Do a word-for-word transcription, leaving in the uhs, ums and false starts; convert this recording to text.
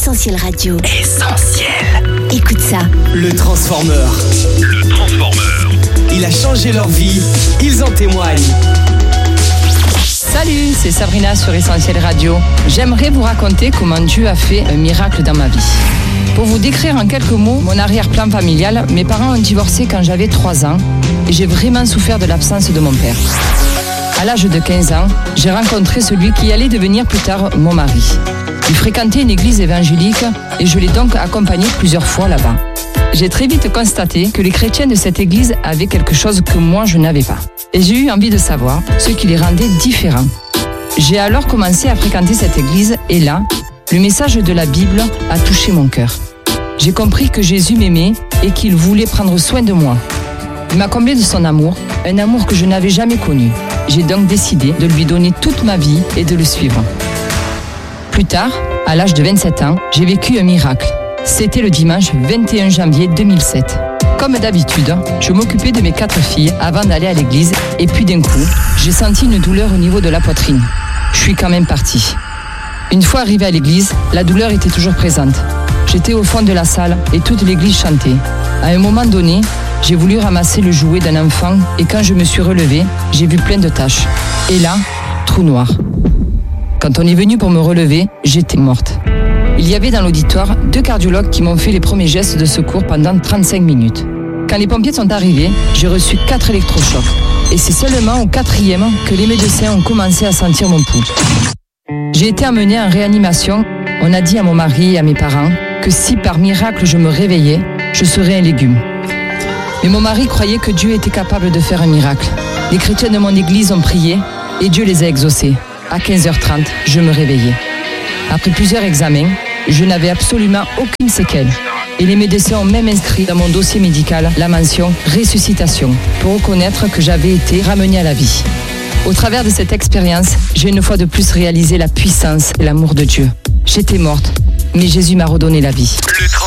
Essentiel Radio. Essentiel. Écoute ça. Le Transformeur. Le Transformeur. Il a changé leur vie. Ils en témoignent. Salut, c'est Sabrina sur Essentiel Radio. J'aimerais vous raconter comment Dieu a fait un miracle dans ma vie. Pour vous décrire en quelques mots mon arrière-plan familial, mes parents ont divorcé quand j'avais trois ans et j'ai vraiment souffert de l'absence de mon père. À l'âge de quinze ans, j'ai rencontré celui qui allait devenir plus tard mon mari. Il fréquentait une église évangélique et je l'ai donc accompagné plusieurs fois là-bas. J'ai très vite constaté que les chrétiens de cette église avaient quelque chose que moi je n'avais pas. Et j'ai eu envie de savoir ce qui les rendait différents. J'ai alors commencé à fréquenter cette église et là, le message de la Bible a touché mon cœur. J'ai compris que Jésus m'aimait et qu'il voulait prendre soin de moi. Il m'a comblé de son amour, un amour que je n'avais jamais connu. J'ai donc décidé de lui donner toute ma vie et de le suivre. Plus tard, à l'âge de vingt-sept ans, j'ai vécu un miracle. C'était le dimanche vingt et un janvier deux mille sept. Comme d'habitude, je m'occupais de mes quatre filles avant d'aller à l'église et puis d'un coup, j'ai senti une douleur au niveau de la poitrine. Je suis quand même partie. Une fois arrivée à l'église, la douleur était toujours présente. J'étais au fond de la salle et toute l'église chantait. À un moment donné, j'ai voulu ramasser le jouet d'un enfant et quand je me suis relevée, j'ai vu plein de taches. Et là, trou noir. Quand on est venu pour me relever, j'étais morte. Il y avait dans l'auditoire deux cardiologues qui m'ont fait les premiers gestes de secours pendant trente-cinq minutes. Quand les pompiers sont arrivés, j'ai reçu quatre électrochocs. Et c'est seulement au quatrième que les médecins ont commencé à sentir mon pouls. J'ai été emmenée en réanimation. On a dit à mon mari et à mes parents que si par miracle je me réveillais, je serais un légume. Mais mon mari croyait que Dieu était capable de faire un miracle. Les chrétiens de mon église ont prié et Dieu les a exaucés. À quinze heures trente, je me réveillais. Après plusieurs examens, je n'avais absolument aucune séquelle. Et les médecins ont même inscrit dans mon dossier médical la mention « ressuscitation » pour reconnaître que j'avais été ramenée à la vie. Au travers de cette expérience, j'ai une fois de plus réalisé la puissance et l'amour de Dieu. J'étais morte, mais Jésus m'a redonné la vie.